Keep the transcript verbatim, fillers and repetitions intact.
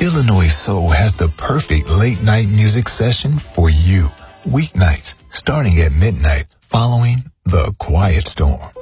Illinois Soul has the perfect late night music session for you. Weeknights starting at midnight following The Quiet Storm.